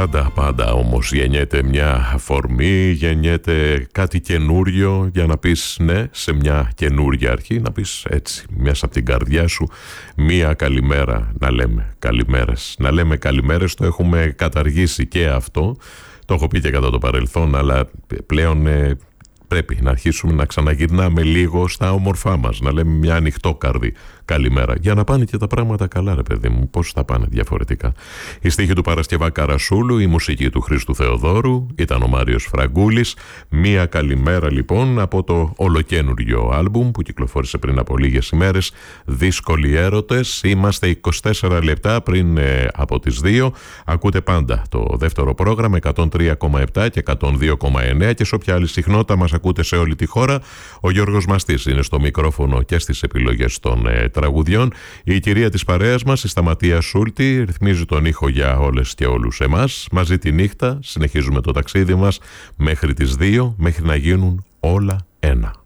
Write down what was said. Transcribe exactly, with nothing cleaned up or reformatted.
Πάντα, πάντα όμως γεννιέται μια αφορμή, γεννιέται κάτι καινούριο για να πεις ναι σε μια καινούργια αρχή, να πεις έτσι μέσα από την καρδιά σου μία καλημέρα, να λέμε καλημέρες. Να λέμε καλημέρες, το έχουμε καταργήσει και αυτό, το έχω πει και κατά το παρελθόν, αλλά πλέον ε, πρέπει να αρχίσουμε να ξαναγυρνάμε λίγο στα όμορφά μας, να λέμε μια ανοιχτόκαρδη καλημέρα, για να πάνε και τα πράγματα καλά, ρε παιδί μου. Πώς θα πάνε διαφορετικά? Η στίχη του Παρασκευά Καρασούλου, η μουσική του Χρήστου Θεοδόρου, ήταν ο Μάριος Φραγκούλης. Μία καλημέρα λοιπόν από το ολοκένουργιο άλμπουμ που κυκλοφόρησε πριν από λίγες ημέρες, Δύσκολοι Έρωτες. Είμαστε είκοσι τέσσερα λεπτά πριν ε, από τις δύο. Ακούτε πάντα το δεύτερο πρόγραμμα εκατόν τρία κόμμα επτά και εκατόν δύο κόμμα εννέα, και σε όποια άλλη συχνότητα μας ακούτε σε όλη τη χώρα. Ο Γιώργος Μαστής είναι στο μικρόφωνο και στις επιλογές των ε, τραγουδιών. Η κυρία της παρέας μας, η Σταματία Σούλτη, ρυθμίζει τον ήχο για όλες και όλους εμάς. Μαζί τη νύχτα συνεχίζουμε το ταξίδι μας μέχρι τις δύο, μέχρι να γίνουν όλα ένα.